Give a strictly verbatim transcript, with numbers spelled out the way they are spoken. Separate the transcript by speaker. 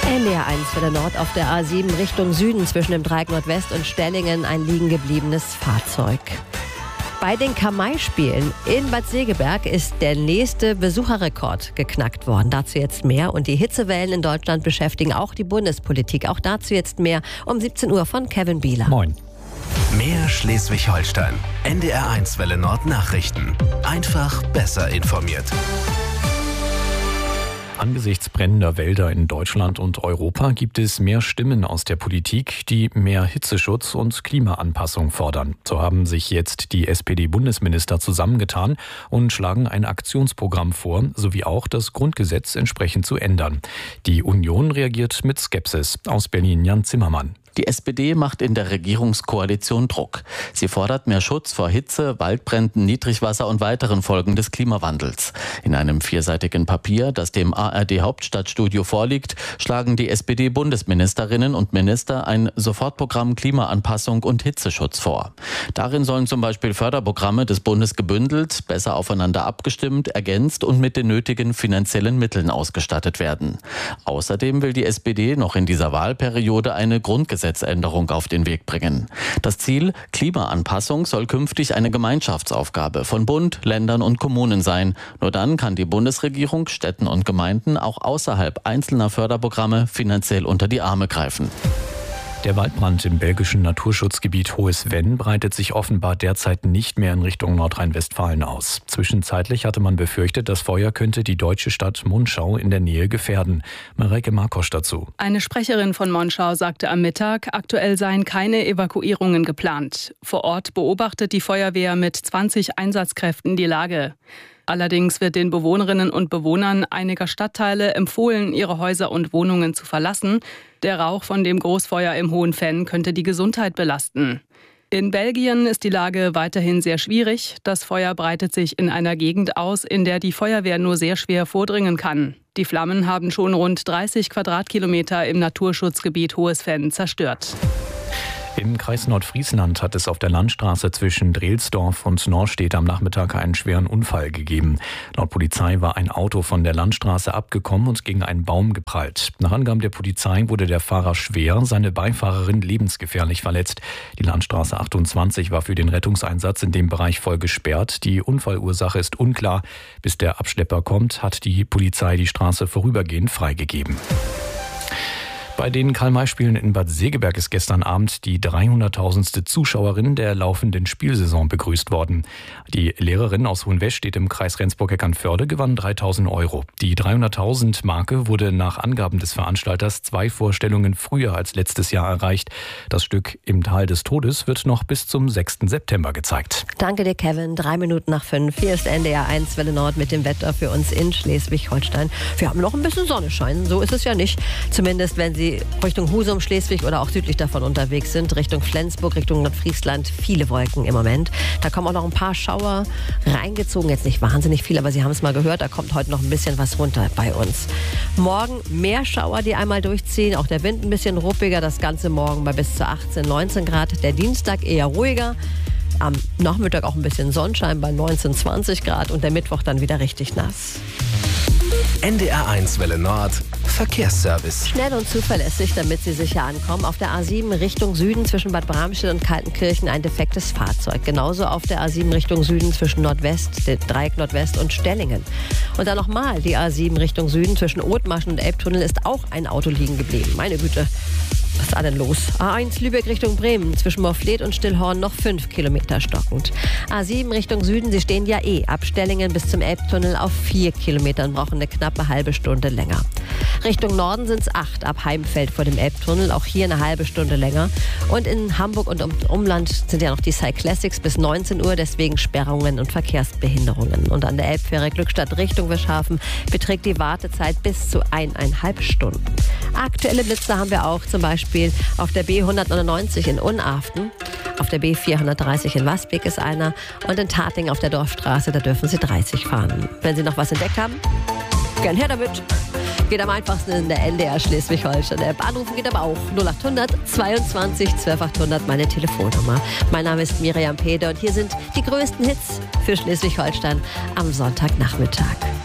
Speaker 1: N D R eins für der Nord auf der A sieben Richtung Süden zwischen dem Dreieck Nordwest und Stellingen ein liegen gebliebenes Fahrzeug. Bei den Kamai-Spielen in Bad Segeberg ist der nächste Besucherrekord geknackt worden. Dazu jetzt mehr. Und die Hitzewellen in Deutschland beschäftigen auch die Bundespolitik. Auch dazu jetzt mehr um siebzehn Uhr von Kevin Bieler.
Speaker 2: Moin.
Speaker 3: Mehr Schleswig-Holstein. N D R eins Welle Nord Nachrichten. Einfach besser informiert.
Speaker 2: Angesichts brennender Wälder in Deutschland und Europa gibt es mehr Stimmen aus der Politik, die mehr Hitzeschutz und Klimaanpassung fordern. So haben sich jetzt die S P D-Bundesminister zusammengetan und schlagen ein Aktionsprogramm vor, sowie auch das Grundgesetz entsprechend zu ändern. Die Union reagiert mit Skepsis. Aus Berlin Jan Zimmermann.
Speaker 4: Die S P D macht in der Regierungskoalition Druck. Sie fordert mehr Schutz vor Hitze, Waldbränden, Niedrigwasser und weiteren Folgen des Klimawandels. In einem vierseitigen Papier, das dem A R D-Hauptstadtstudio vorliegt, schlagen die S P D-Bundesministerinnen und Minister ein Sofortprogramm Klimaanpassung und Hitzeschutz vor. Darin sollen zum Beispiel Förderprogramme des Bundes gebündelt, besser aufeinander abgestimmt, ergänzt und mit den nötigen finanziellen Mitteln ausgestattet werden. Außerdem will die S P D noch in dieser Wahlperiode eine Grundgesetzgebung Gesetzänderung auf den Weg bringen. Das Ziel, Klimaanpassung, soll künftig eine Gemeinschaftsaufgabe von Bund, Ländern und Kommunen sein. Nur dann kann die Bundesregierung Städten und Gemeinden auch außerhalb einzelner Förderprogramme finanziell unter die Arme greifen.
Speaker 2: Der Waldbrand im belgischen Naturschutzgebiet Hohes Venn breitet sich offenbar derzeit nicht mehr in Richtung Nordrhein-Westfalen aus. Zwischenzeitlich hatte man befürchtet, das Feuer könnte die deutsche Stadt Monschau in der Nähe gefährden. Mareike Markosch dazu.
Speaker 5: Eine Sprecherin von Monschau sagte am Mittag, aktuell seien keine Evakuierungen geplant. Vor Ort beobachtet die Feuerwehr mit zwanzig Einsatzkräften die Lage. Allerdings wird den Bewohnerinnen und Bewohnern einiger Stadtteile empfohlen, ihre Häuser und Wohnungen zu verlassen. Der Rauch von dem Großfeuer im Hohen Venn könnte die Gesundheit belasten. In Belgien ist die Lage weiterhin sehr schwierig. Das Feuer breitet sich in einer Gegend aus, in der die Feuerwehr nur sehr schwer vordringen kann. Die Flammen haben schon rund dreißig Quadratkilometer im Naturschutzgebiet Hohes Venn zerstört.
Speaker 2: Im Kreis Nordfriesland hat es auf der Landstraße zwischen Drelsdorf und Norstedt am Nachmittag einen schweren Unfall gegeben. Laut Polizei war ein Auto von der Landstraße abgekommen und gegen einen Baum geprallt. Nach Angaben der Polizei wurde der Fahrer schwer, seine Beifahrerin lebensgefährlich verletzt. Die Landstraße achtundzwanzig war für den Rettungseinsatz in dem Bereich voll gesperrt. Die Unfallursache ist unklar. Bis der Abschlepper kommt, hat die Polizei die Straße vorübergehend freigegeben. Bei den Karl-May-Spielen in Bad Segeberg ist gestern Abend die dreihunderttausendste Zuschauerin der laufenden Spielsaison begrüßt worden. Die Lehrerin aus Hohenwestedt im Kreis Rendsburg-Eckernförde gewann dreitausend Euro. Die dreihunderttausend-Marke wurde nach Angaben des Veranstalters zwei Vorstellungen früher als letztes Jahr erreicht. Das Stück Im Tal des Todes wird noch bis zum sechsten September gezeigt.
Speaker 1: Danke dir, Kevin. Drei Minuten nach fünf. Hier ist N D R eins Welle Nord mit dem Wetter für uns in Schleswig-Holstein. Wir haben noch ein bisschen Sonnenschein. So ist es ja nicht. Zumindest, wenn Sie Richtung Husum, Schleswig oder auch südlich davon unterwegs sind, Richtung Flensburg, Richtung Nordfriesland, viele Wolken im Moment. Da kommen auch noch ein paar Schauer reingezogen, jetzt nicht wahnsinnig viel, aber Sie haben es mal gehört, da kommt heute noch ein bisschen was runter bei uns. Morgen mehr Schauer, die einmal durchziehen, auch der Wind ein bisschen ruppiger, das Ganze morgen bei bis zu achtzehn, neunzehn Grad, der Dienstag eher ruhiger. Am Nachmittag auch ein bisschen Sonnenschein bei neunzehn, zwanzig Grad und der Mittwoch dann wieder richtig nass.
Speaker 3: N D R eins Welle Nord Verkehrsservice.
Speaker 1: Schnell und zuverlässig, damit Sie sicher ankommen. Auf der A sieben Richtung Süden zwischen Bad Bramstedt und Kaltenkirchen ein defektes Fahrzeug. Genauso auf der A sieben Richtung Süden zwischen Nordwest, der Dreieck Nordwest und Stellingen. Und dann nochmal die A sieben Richtung Süden zwischen Othmarschen und Elbtunnel ist auch ein Auto liegen geblieben. Meine Güte. Was ist da denn los? A eins Lübeck Richtung Bremen, zwischen Morfleet und Stillhorn noch fünf Kilometer stockend. A sieben Richtung Süden, Sie stehen ja eh ab Stellingen bis zum Elbtunnel auf vier Kilometern, brauchen eine knappe halbe Stunde länger. Richtung Norden sind es acht ab Heimfeld vor dem Elbtunnel, auch hier eine halbe Stunde länger. Und in Hamburg und um Umland sind ja noch die Cyclassics bis neunzehn Uhr, deswegen Sperrungen und Verkehrsbehinderungen. Und an der Elbfähre Glückstadt Richtung Wischhafen beträgt die Wartezeit bis zu eineinhalb Stunden. Aktuelle Blitze haben wir auch zum Beispiel auf der B hundertneunundneunzig in Unaften, auf der B vierhundertdreißig in Wasbeck ist einer und in Tating auf der Dorfstraße, da dürfen Sie dreißig fahren. Wenn Sie noch was entdeckt haben, gern her damit. Geht am einfachsten in der N D R Schleswig-Holstein-App. Anrufen geht aber auch null achthundert zweiundzwanzig zwölf achthundert, meine Telefonnummer. Mein Name ist Miriam Pede und hier sind die größten Hits für Schleswig-Holstein am Sonntagnachmittag.